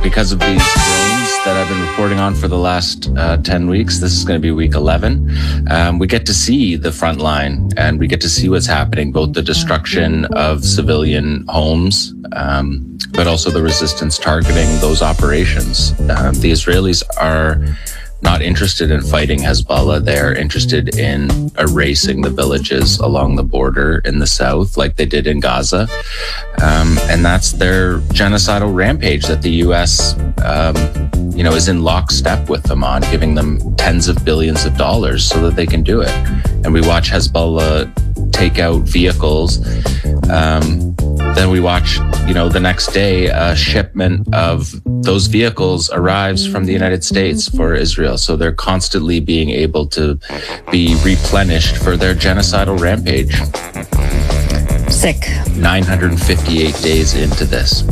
because of these drones that I've been reporting on for the last 10 weeks, this is going to be week 11. We get to see the front line and we get to see what's happening, both the destruction of civilian homes, but also the resistance targeting those operations. The Israelis are not interested in fighting Hezbollah. They're interested in erasing the villages along the border in the south, like they did in Gaza. And that's their genocidal rampage that the U.S., is in lockstep with them on, giving them tens of billions of dollars so that they can do it. And we watch Hezbollah take out vehicles. Then we watch, the next day, a shipment of those vehicles arrives from the United States for Israel. So they're constantly being able to be replenished for their genocidal rampage. Sick. 958 days into this.